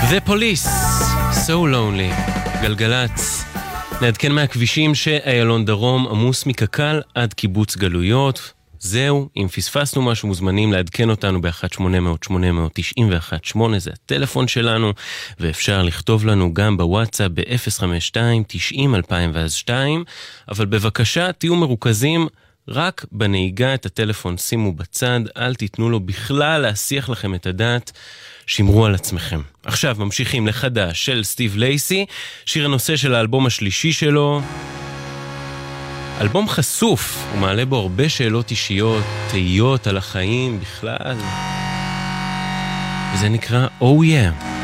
The Police, So Lonely, גלגלץ. נעדכן מהכבישים שאיילון דרום עמוס מקקל עד קיבוץ גלויות. זהו, אם פספסנו משהו מוזמנים לעדכן אותנו ב-1-800-891-8, זה הטלפון שלנו, ואפשר לכתוב לנו גם בוואטסאפ ב-052-90-2002, אבל בבקשה תהיו מרוכזים רק בנהיגה, את הטלפון שימו בצד, אל תיתנו לו בכלל להסיח לכם את הדעת, שמרו על עצמכם. עכשיו ממשיכים לחדש של סטיב לייסי, שיר הנושא של האלבום השלישי שלו, אלבום חשוף, הוא מעלה בו הרבה שאלות אישיות, תהיות על החיים בכלל, וזה נקרא Oh Yeah.